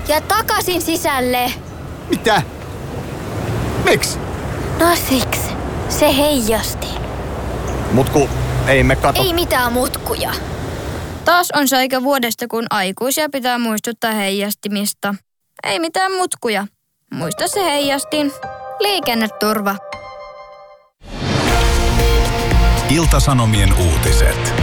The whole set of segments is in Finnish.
Ja takaisin sisälle. Mitä? Miksi? No siksi. Se heijasti. Mutku, ei me kato. Ei mitään mutkuja. Taas on se aika vuodesta, kun aikuisia pitää muistuttaa heijastimista. Ei mitään mutkuja. Muista se heijastin. Liikenneturva. Ilta-Sanomien uutiset.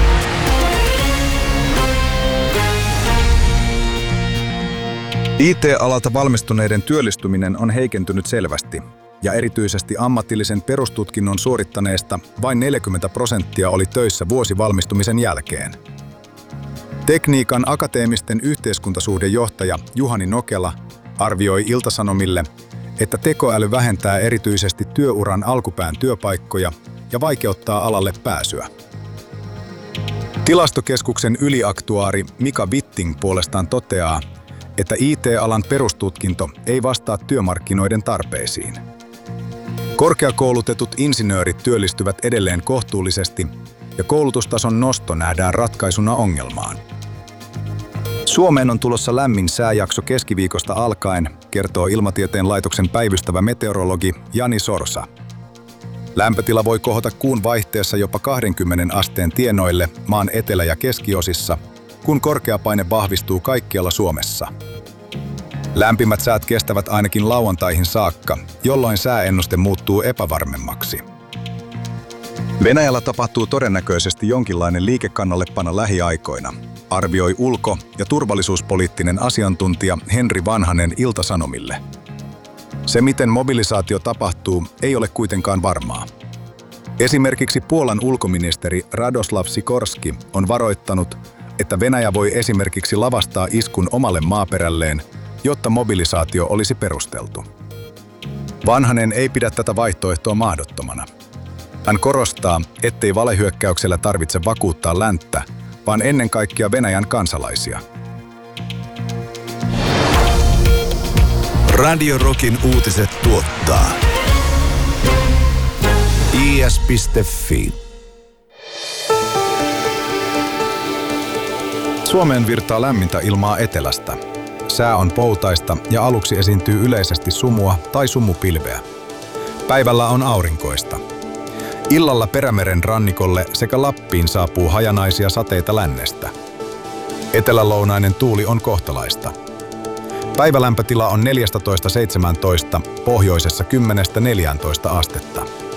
IT-alalta valmistuneiden työllistyminen on heikentynyt selvästi, ja erityisesti ammatillisen perustutkinnon suorittaneesta vain 40% oli töissä vuosi valmistumisen jälkeen. Tekniikan akateemisten yhteiskuntasuhdejohtaja Juhani Nokela arvioi Ilta-Sanomille, että tekoäly vähentää erityisesti työuran alkupään työpaikkoja ja vaikeuttaa alalle pääsyä. Tilastokeskuksen yliaktuaari Mika Witting puolestaan toteaa, että IT-alan perustutkinto ei vastaa työmarkkinoiden tarpeisiin. Korkeakoulutetut insinöörit työllistyvät edelleen kohtuullisesti ja koulutustason nosto nähdään ratkaisuna ongelmaan. Suomeen on tulossa lämmin sääjakso keskiviikosta alkaen, kertoo Ilmatieteen laitoksen päivystävä meteorologi Jani Sorsa. Lämpötila voi kohota kuun vaihteessa jopa 20 asteen tienoille maan etelä- ja keskiosissa, kun korkeapaine vahvistuu kaikkialla Suomessa. Lämpimät säät kestävät ainakin lauantaihin saakka, jolloin sääennuste muuttuu epävarmemmaksi. Venäjällä tapahtuu todennäköisesti jonkinlainen liikekannallepano lähiaikoina, arvioi ulko- ja turvallisuuspoliittinen asiantuntija Henri Vanhanen Ilta-Sanomille. Se, miten mobilisaatio tapahtuu, ei ole kuitenkaan varmaa. Esimerkiksi Puolan ulkoministeri Radoslav Sikorski on varoittanut, että Venäjä voi esimerkiksi lavastaa iskun omalle maaperälleen, jotta mobilisaatio olisi perusteltu. Vanhanen ei pidä tätä vaihtoehtoa mahdottomana. Hän korostaa, ettei valehyökkäyksellä tarvitse vakuuttaa länttä, vaan ennen kaikkea Venäjän kansalaisia. Radio Rockin uutiset tuottaa is.fi. Suomeen virtaa lämmintä ilmaa etelästä. Sää on poutaista ja aluksi esiintyy yleisesti sumua tai sumupilveä. Päivällä on aurinkoista. Illalla Perämeren rannikolle sekä Lappiin saapuu hajanaisia sateita lännestä. Etelälounainen tuuli on kohtalaista. Päivälämpötila on 14-17, pohjoisessa 10-14 astetta.